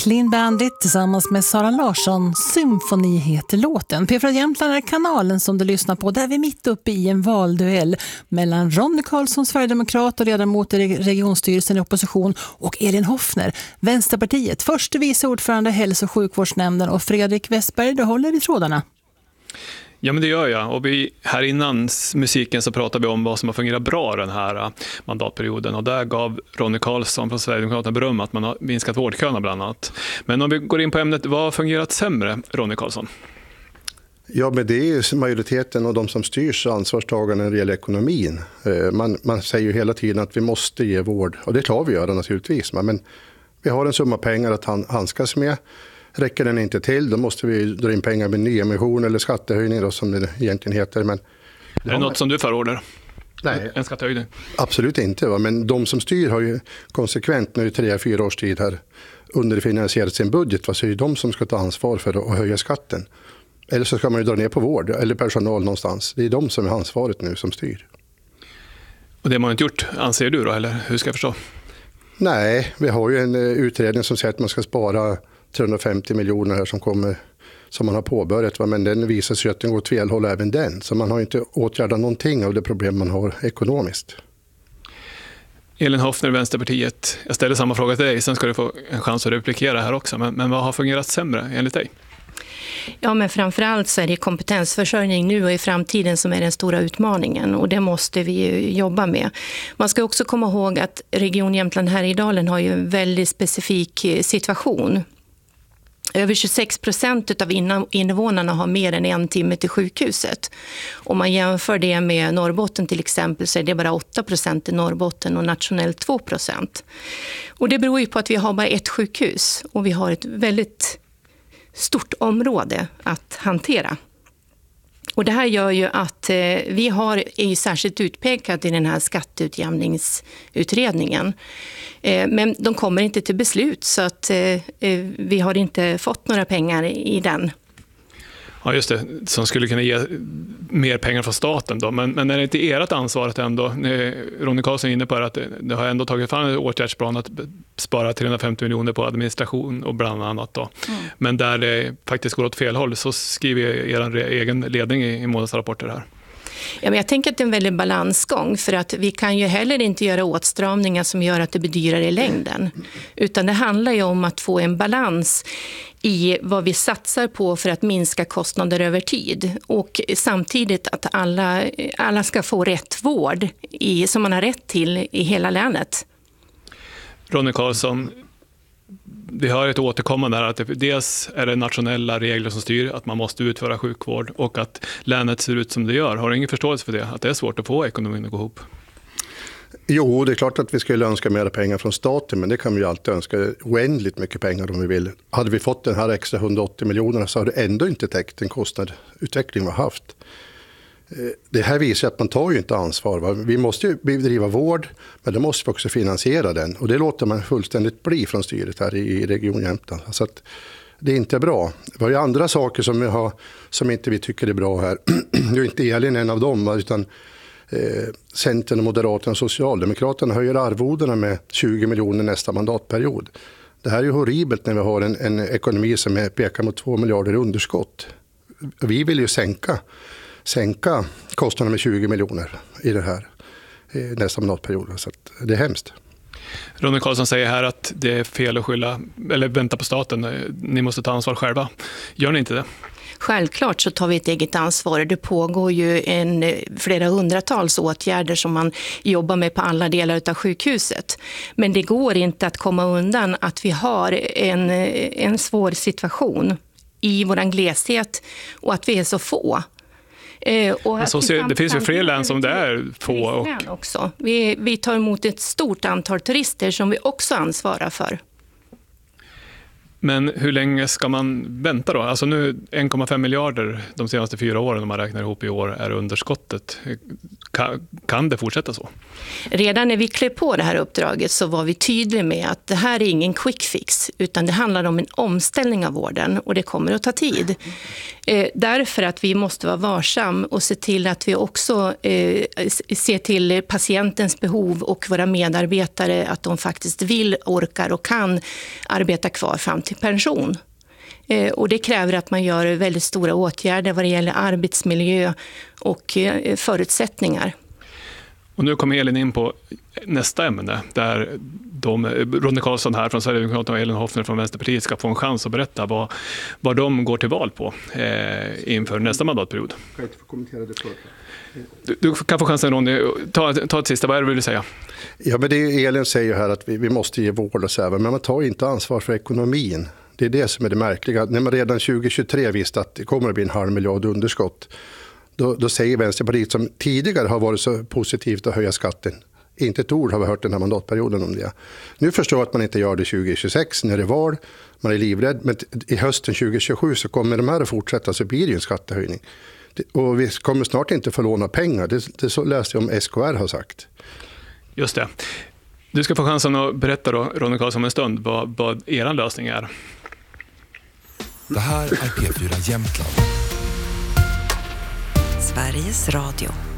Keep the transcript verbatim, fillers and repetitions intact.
Clean Bandit tillsammans med Sara Larsson. Symfoni heter låten. P fyra Jämtland är kanalen som du lyssnar på, där vi är mitt uppe i en valduell mellan Ronny Karlsson, Sverigedemokrat och ledamot i regionstyrelsen i opposition, och Elin Hoffner, Vänsterpartiet, förste vice ordförande hälso- och sjukvårdsnämnden, och Fredrik Westberg, du håller i trådarna. Ja, men det gör jag. Och vi, här innan musiken så pratade vi om vad som har fungerat bra den här mandatperioden. Och där gav Ronny Karlsson från Sverigedemokraterna beröm att man har minskat vårdköerna bland annat. Men om vi går in på ämnet, vad har fungerat sämre, Ronny Karlsson? Ja, men det är ju majoriteten och de som styrs ansvarstagande när det gäller ekonomin. Man, man säger ju hela tiden att vi måste ge vård, och det tar vi göra naturligtvis. Men vi har en summa pengar att handskas med. Räcker den inte till, då måste vi dra in pengar med nyemission eller skattehöjning då, som det egentligen heter. Men är det något som du förordar? Nej, en skattehöjning? Absolut inte. Va? Men de som styr har ju konsekvent nu i tre, fyra års tid här underfinansierat sin budget. Va? Så är det de som ska ta ansvar för att höja skatten. Eller så ska man ju dra ner på vård eller personal någonstans. Det är de som är ansvaret nu som styr. Och det har man inte gjort, anser du då? Eller hur ska jag förstå? Nej, vi har ju en utredning som säger att man ska spara trehundrafemtio miljoner här som kommer, som man har påbörjat, va? Men den visar sig att den går åt fel håll även den. Så man har inte åtgärdat någonting av det problem man har ekonomiskt. Elin Hoffner, Vänsterpartiet. Jag ställer samma fråga till dig, sen ska du få en chans att replikera här också. Men, men vad har fungerat sämre enligt dig? Ja, men framförallt så är det kompetensförsörjning nu och i framtiden som är den stora utmaningen, och det måste vi ju jobba med. Man ska också komma ihåg att Region Jämtland Härjedalen har ju en väldigt specifik situation. Över tjugosex procent av invånarna har mer än en timme till sjukhuset. Om man jämför det med Norrbotten till exempel, så är det bara åtta procent i Norrbotten och nationellt två procent. Och det beror ju på att vi har bara ett sjukhus och vi har ett väldigt stort område att hantera. Och det här gör ju att eh, vi har, är ju särskilt utpekat i den här skatteutjämningsutredningen. Eh, men de kommer inte till beslut, så att eh, vi har inte fått några pengar i den. Ja, just det. Som skulle kunna ge mer pengar från staten då. Men, men är det inte ert ansvar att ändå, Ronny Karlsson är inne på att det, det har ändå tagit fram en åtgärdsplan att spara trehundrafemtio miljoner på administration och bland annat då. Mm. Men där det faktiskt går åt fel håll, så skriver er egen ledning i, i månadsrapporter här. Ja, men jag tänker att det är en väldigt balansgång, för att vi kan ju heller inte göra åtstramningar som gör att det blir dyrare i längden. Utan det handlar ju om att få en balans i vad vi satsar på för att minska kostnader över tid. Och samtidigt att alla, alla ska få rätt vård i, som man har rätt till i hela länet. Ronny Karlsson, vi har ett återkommande här att det, dels är det nationella regler som styr att man måste utföra sjukvård och att länet ser ut som det gör. Har du ingen förståelse för det? Att det är svårt att få ekonomin att gå ihop? Jo, det är klart att vi skulle önska mer pengar från staten, men det kan vi ju alltid önska oändligt mycket pengar om vi vill. Hade vi fått den här extra hundraåttio miljonerna så hade det ändå inte täckt den kostnadsutveckling vi har haft. Det här visar att man tar ju inte ansvar. Va? Vi måste ju bedriva vård, men då måste vi också finansiera den. Och det låter man fullständigt bli från styret här i Region Jämtland. Så att det är inte bra. Vi har ju andra saker som vi, har, som inte vi tycker är bra här. Nu är inte Elin en av dem, utan eh, Centern och Moderaterna och Socialdemokraterna höjer arvodena med tjugo miljoner nästa mandatperiod. Det här är ju horribelt när vi har en, en ekonomi som är, pekar mot två miljarder i underskott. Vi vill ju sänka sänka kostnaderna med tjugo miljoner i det här i nästa mandatperiod, så att det är hemskt. Ronny Karlsson säger här att det är fel att skylla eller vänta på staten. Ni måste ta ansvar själva. Gör ni inte det? Självklart så tar vi ett eget ansvar. Det pågår ju en, flera hundratals åtgärder som man jobbar med på alla delar av sjukhuset. Men det går inte att komma undan att vi har en, en svår situation i vår gleshet och att vi är så få. Och så ser, det finns ju fler län som det är få. Och... också. Vi, vi tar emot ett stort antal turister som vi också ansvarar för. Men hur länge ska man vänta då? Alltså nu en komma fem miljarder de senaste fyra åren, om man räknar ihop i år, är underskottet. Kan, kan det fortsätta så? Redan när vi klev på det här uppdraget så var vi tydliga med att det här är ingen quick fix, utan det handlar om en omställning av vården och det kommer att ta tid. Eh, därför att vi måste vara varsam och se till att vi också eh, ser till patientens behov och våra medarbetare, att de faktiskt vill, orkar och kan arbeta kvar fram till till pension. Och det kräver att man gör väldigt stora åtgärder vad det gäller arbetsmiljö och förutsättningar. Och nu kommer Elin in på nästa ämne där de, Ronny Karlsson här från Sverigedemokraterna och Elin Hoffner från Vänsterpartiet ska få en chans att berätta vad, vad de går till val på eh, inför nästa mandatperiod. Kan jag inte få kommentera det först? Du, du kan få chansen, Ronny. Ta, ta ett sista, vad är det du vill säga? Ja, men det Elin säger här att vi, vi måste ge vård och så här, men man tar inte ansvar för ekonomin. Det är det som är det märkliga. När man redan tjugo tjugotre visste att det kommer att bli en halv miljard underskott, då, då säger Vänsterpartiet, som tidigare har varit så positivt att höja skatten, inte ett ord har vi hört den här mandatperioden om det. Nu förstår jag att man inte gör det tjugo tjugosex när det är val, man är livrädd, men i hösten tjugo tjugosju så kommer de här att fortsätta, så blir det ju en skattehöjning. Och vi kommer snart inte få låna pengar, det, det så läste jag om S K R har sagt. Just det. Du ska få chansen att berätta då, Ronny Karlsson, om en stund vad, vad er lösning är. Det här är P fyra Jämtland. Sveriges Radio.